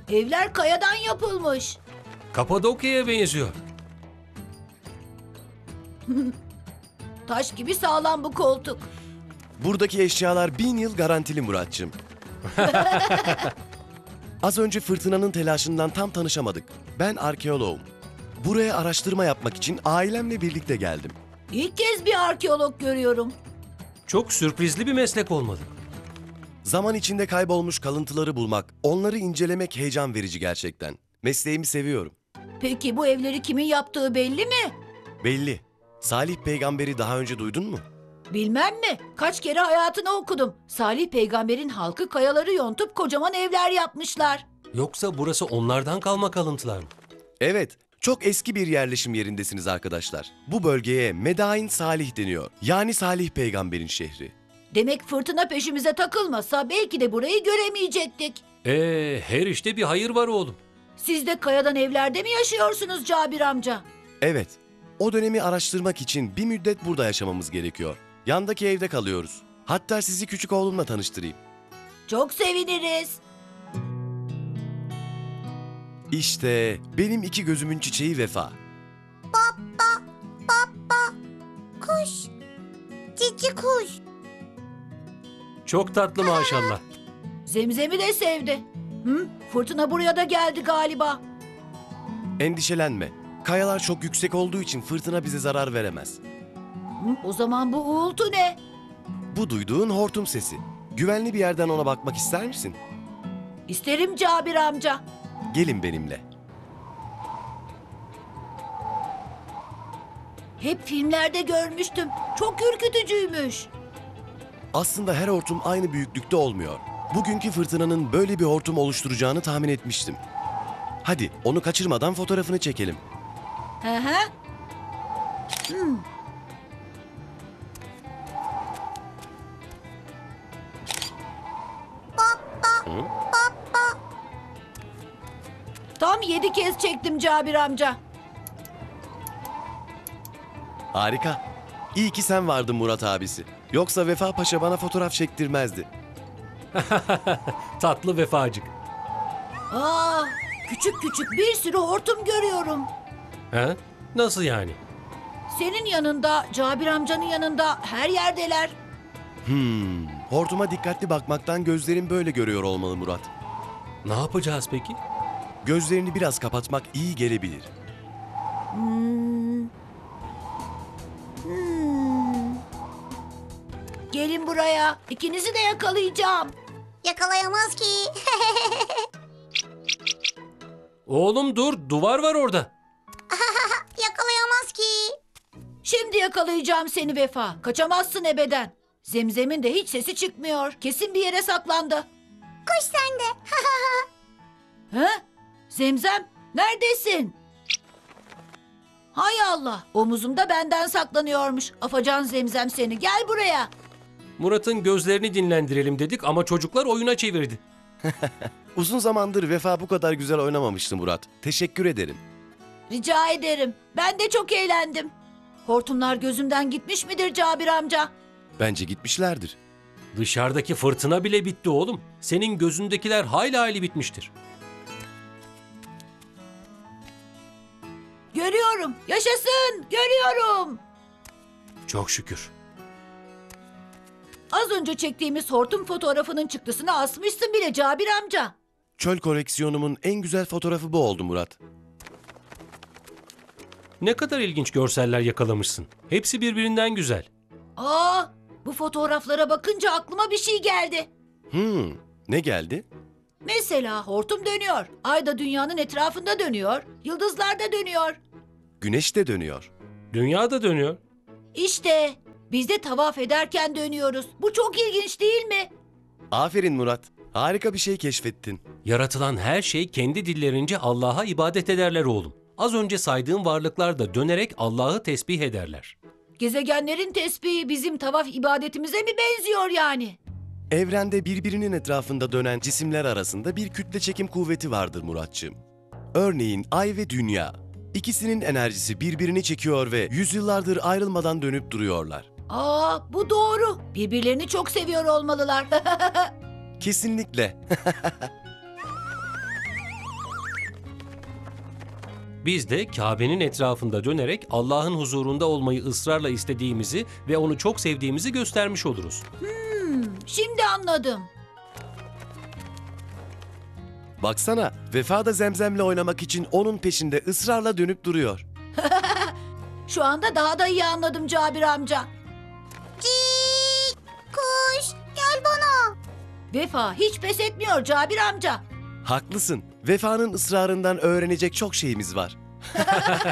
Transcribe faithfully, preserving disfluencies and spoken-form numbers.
Evler kayadan yapılmış. Kapadokya'ya benziyor. Taş gibi sağlam bu koltuk. Buradaki eşyalar bin yıl garantili Muratçım. Az önce fırtınanın telaşından tam tanışamadık. Ben arkeoloğum. Buraya araştırma yapmak için ailemle birlikte geldim. İlk kez bir arkeolog görüyorum. Çok sürprizli bir meslek olmalı. Zaman içinde kaybolmuş kalıntıları bulmak, onları incelemek heyecan verici gerçekten. Mesleğimi seviyorum. Peki bu evleri kimin yaptığı belli mi? Belli. Salih peygamberi daha önce duydun mu? Bilmem mi? Kaç kere hayatını okudum. Salih peygamberin halkı kayaları yontup kocaman evler yapmışlar. Yoksa burası onlardan kalma kalıntılar mı? Evet, çok eski bir yerleşim yerindesiniz arkadaşlar. Bu bölgeye Medain Salih deniyor. Yani Salih peygamberin şehri. Demek fırtına peşimize takılmasa belki de burayı göremeyecektik. Ee, her işte bir hayır var oğlum. Siz de kayadan evlerde mi yaşıyorsunuz Cabir amca? Evet, o dönemi araştırmak için bir müddet burada yaşamamız gerekiyor. Yandaki evde kalıyoruz. Hatta sizi küçük oğlumla tanıştırayım. Çok seviniriz. İşte benim iki gözümün çiçeği Vefa. Kuş. Cici kuş. Çok tatlı maşallah. Zemzem'i de sevdi. Hı? Fırtına buraya da geldi galiba. Endişelenme. Kayalar çok yüksek olduğu için fırtına bize zarar veremez. Hı? O zaman bu uğultu ne? Bu duyduğun hortum sesi. Güvenli bir yerden ona bakmak ister misin? İsterim Cabir amca. Gelin benimle. Hep filmlerde görmüştüm. Çok ürkütücüymüş. Aslında her hortum aynı büyüklükte olmuyor. Bugünkü fırtınanın böyle bir hortum oluşturacağını tahmin etmiştim. Hadi onu kaçırmadan fotoğrafını çekelim. Hı hı. Hmm. Tam yedi kez çektim Cabir amca. Harika. İyi ki sen vardın Murat abisi. Yoksa Vefa Paşa bana fotoğraf çektirmezdi. Tatlı vefacık. Aa, küçük küçük bir sürü hortum görüyorum. He? Nasıl yani? Senin yanında, Cabir amcanın yanında her yerdeler. Hmm, hortuma dikkatli bakmaktan gözlerim böyle görüyor olmalı Murat. Ne yapacağız peki? Gözlerini biraz kapatmak iyi gelebilir. Hmm. Hmm. Gelin buraya. İkinizi de yakalayacağım. Yakalayamaz ki. Oğlum dur, duvar var orada. Yakalayamaz ki. Şimdi yakalayacağım seni Vefa. Kaçamazsın ebeden. Zemzem'in de hiç sesi çıkmıyor. Kesin bir yere saklandı. Kuş sende. He? Zemzem, neredesin? Hay Allah, omuzumda benden saklanıyormuş. Afacan Zemzem seni. Gel buraya. Murat'ın gözlerini dinlendirelim dedik ama çocuklar oyuna çevirdi. Uzun zamandır Vefa bu kadar güzel oynamamıştı Murat. Teşekkür ederim. Rica ederim. Ben de çok eğlendim. Hortumlar gözümden gitmiş midir Cabir amca? Bence gitmişlerdir. Dışarıdaki fırtına bile bitti oğlum. Senin gözündekiler hayli hayli bitmiştir. Görüyorum. Yaşasın. Görüyorum. Çok şükür. Az önce çektiğimiz hortum fotoğrafının çıktısını asmışsın bile Cabir amca. Çöl koleksiyonumun en güzel fotoğrafı bu oldu Murat. Ne kadar ilginç görseller yakalamışsın. Hepsi birbirinden güzel. Aa, bu fotoğraflara bakınca aklıma bir şey geldi. Hmm, ne geldi? Mesela hortum dönüyor. Ay da dünyanın etrafında dönüyor. Yıldızlar da dönüyor. Güneş de dönüyor. Dünya da dönüyor. İşte biz de tavaf ederken dönüyoruz. Bu çok ilginç değil mi? Aferin Murat. Harika bir şey keşfettin. Yaratılan her şey kendi dillerince Allah'a ibadet ederler oğlum. Az önce saydığım varlıklar da dönerek Allah'ı tesbih ederler. Gezegenlerin tesbihi bizim tavaf ibadetimize mi benziyor yani? Evrende birbirinin etrafında dönen cisimler arasında bir kütle çekim kuvveti vardır Muratçığım. Örneğin Ay ve Dünya. İkisinin enerjisi birbirini çekiyor ve yüzyıllardır ayrılmadan dönüp duruyorlar. Aa, bu doğru. Birbirlerini çok seviyor olmalılar. Kesinlikle. Biz de Kabe'nin etrafında dönerek Allah'ın huzurunda olmayı ısrarla istediğimizi ve onu çok sevdiğimizi göstermiş oluruz. Şimdi anladım. Baksana, Vefa da Zemzem'le oynamak için onun peşinde ısrarla dönüp duruyor. Şu anda daha da iyi anladım Cabir amca. Cik, kuş gel bana. Vefa hiç pes etmiyor Cabir amca. Haklısın. Vefa'nın ısrarından öğrenecek çok şeyimiz var.